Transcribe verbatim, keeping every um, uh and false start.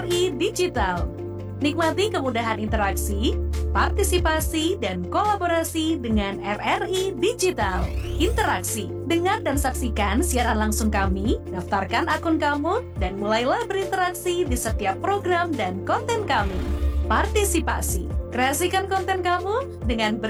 I Digital. Nikmati kemudahan interaksi, partisipasi, dan kolaborasi dengan R R I Digital. Interaksi, dengar dan saksikan siaran langsung kami, daftarkan akun kamu, dan mulailah berinteraksi di setiap program dan konten kami. Partisipasi, kreasikan konten kamu dengan